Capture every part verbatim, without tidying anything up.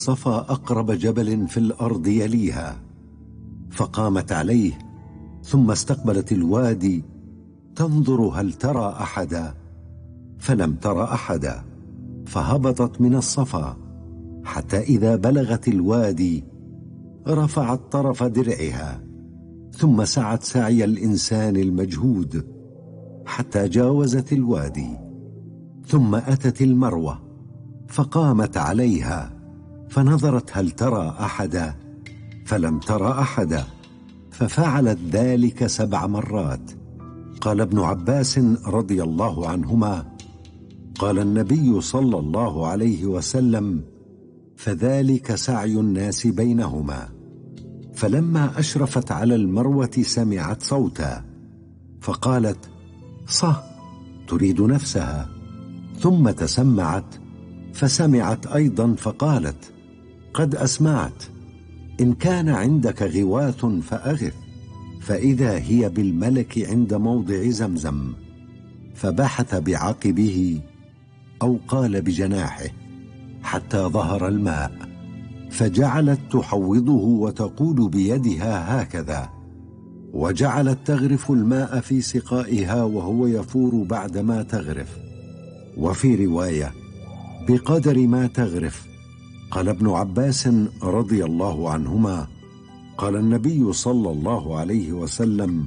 صفا أقرب جبل في الأرض يليها، فقامت عليه، ثم استقبلت الوادي تنظر هل ترى أحدا، فلم تر أحدا، فهبطت من الصفا حتى إذا بلغت الوادي رفعت طرف درعها، ثم سعت سعي الإنسان المجهود حتى جاوزت الوادي، ثم أتت المروة فقامت عليها، فنظرت هل ترى أحدا، فلم تر أحدا، ففعلت ذلك سبع مرات. قال ابن عباس رضي الله عنهما: قال النبي صلى الله عليه وسلم: فذلك سعي الناس بينهما. فلما أشرفت على المروة سمعت صوتا، فقالت: صه، تريد نفسها، ثم تسمعت فسمعت أيضا فقالت: قد أسمعت، إن كان عندك غواث فأغث. فإذا هي بالملك عند موضع زمزم، فبحث بعقبه أو قال بجناحه حتى ظهر الماء، فجعلت تحوضه وتقول بيدها هكذا، وجعلت تغرف الماء في سقائها وهو يفور بعدما تغرف. وفي رواية: بقدر ما تغرف. قال ابن عباس رضي الله عنهما: قال النبي صلى الله عليه وسلم: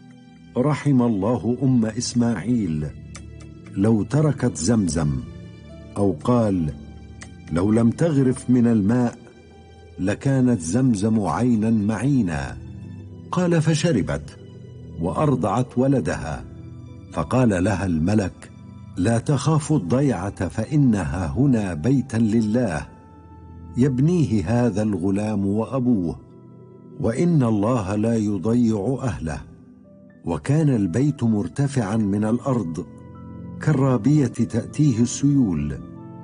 رحم الله أم إسماعيل لو تركت زمزم، أو قال: لو لم تغرف من الماء لكانت زمزم عينا معينا. قال: فشربت وأرضعت ولدها، فقال لها الملك: لا تخاف الضيعة، فإنها هنا بيتا لله يبنيه هذا الغلام وأبوه، وإن الله لا يضيع أهله. وكان البيت مرتفعا من الأرض كالرابية تأتيه السيول،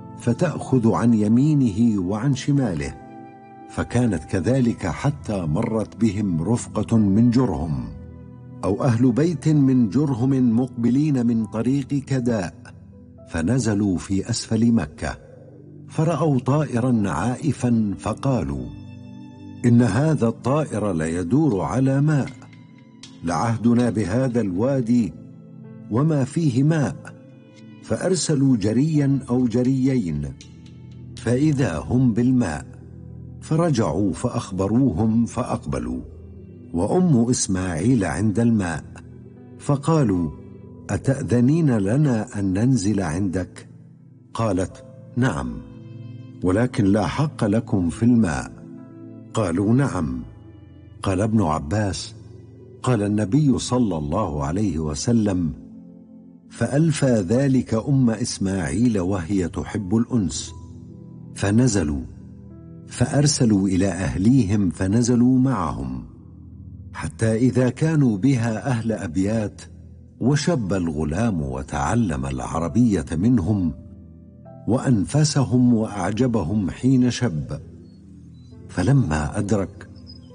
فتأخذ عن يمينه وعن شماله، فكانت كذلك حتى مرت بهم رفقة من جرهم أو أهل بيت من جرهم مقبلين من طريق كداء، فنزلوا في أسفل مكة، فرأوا طائرا عائفا، فقالوا: إن هذا الطائر ليدور على ماء، لعهدنا بهذا الوادي وما فيه ماء. فأرسلوا جريا أو جريين، فإذا هم بالماء، فرجعوا فأخبروهم فأقبلوا، وأم إسماعيل عند الماء، فقالوا: أتأذنين لنا أن ننزل عندك؟ قالت: نعم، ولكن لا حق لكم في الماء. قالوا: نعم. قال ابن عباس: قال النبي صلى الله عليه وسلم: فألفى ذلك أم إسماعيل وهي تحب الأنس، فنزلوا، فأرسلوا إلى أهليهم فنزلوا معهم، حتى إذا كانوا بها أهل أبيات، وشب الغلام وتعلم العربية منهم، وأنفسهم وأعجبهم حين شب، فلما أدرك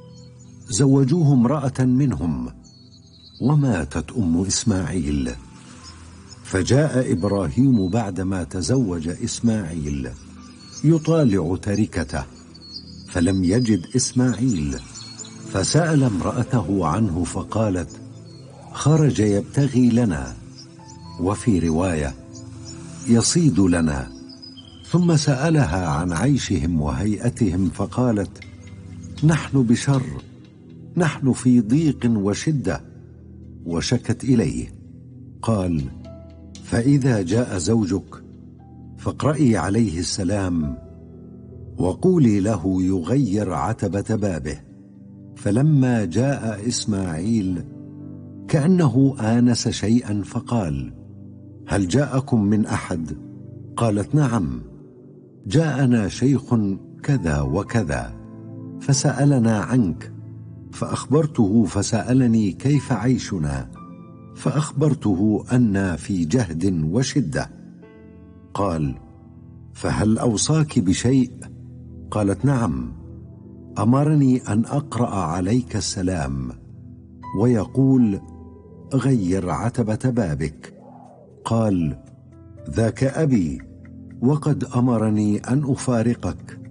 زوجوه امرأة منهم، وماتت أم إسماعيل. فجاء إبراهيم بعدما تزوج إسماعيل يطالع تركته، فلم يجد إسماعيل، فسأل امرأته عنه، فقالت: خرج يبتغي لنا، وفي رواية: يصيد لنا. ثم سألها عن عيشهم وهيئتهم، فقالت: نحن بشر، نحن في ضيق وشدة، وشكت إليه. قال: فإذا جاء زوجك فاقرئي عليه السلام، وقولي له يغير عتبة بابه. فلما جاء إسماعيل كأنه آنس شيئا، فقال: هل جاءكم من أحد؟ قالت: نعم، جاءنا شيخ كذا وكذا، فسألنا عنك، فأخبرته، فسألني كيف عيشنا، فأخبرته أنا في جهد وشدة. قال: فهل أوصاك بشيء؟ قالت: نعم، أمرني أن أقرأ عليك السلام، ويقول: غير عتبة بابك. قال: ذاك أبي، وقد أمرني أن أفارقك،